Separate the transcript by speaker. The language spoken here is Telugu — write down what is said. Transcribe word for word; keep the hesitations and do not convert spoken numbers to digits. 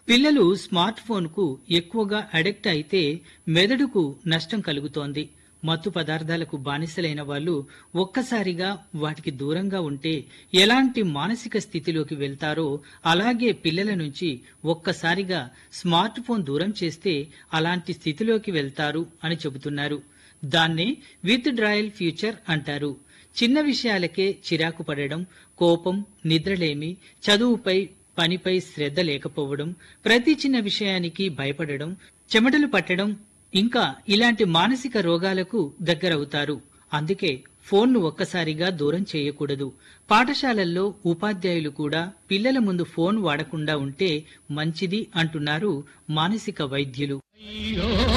Speaker 1: పిల్లలు స్మార్ట్ ఫోన్కు ఎక్కువగా అడిక్ట్ అయితే మెదడుకు నష్టం కలుగుతోంది. మత్తు పదార్థాలకు బానిసలైన వాళ్ళు ఒక్కసారిగా వాటికి దూరంగా ఉంటే ఎలాంటి మానసిక స్థితిలోకి వెళ్తారో, అలాగే పిల్లల నుంచి ఒక్కసారిగా స్మార్ట్ ఫోన్ దూరం చేస్తే అలాంటి స్థితిలోకి వెళ్తారు అని చెబుతున్నారు. దాన్నే విత్ డ్రాయల్ ఫ్యూచర్ అంటారు. చిన్న విషయాలకే చిరాకు పడడం, కోపం, నిద్రలేమి, చదువుపై పనిపై శ్రద్ధ లేకపోవడం, ప్రతి చిన్న విషయానికి భయపడడం, చెమటలు పట్టడం, ఇంకా ఇలాంటి మానసిక రోగాలకు దగ్గరవుతారు. అందుకే ఫోన్ను ఒక్కసారిగా దూరం చేయకూడదు. పాఠశాలల్లో ఉపాధ్యాయులు కూడా పిల్లల ముందు ఫోన్ వాడకుండా ఉంటే మంచిది అంటున్నారు మానసిక వైద్యులు.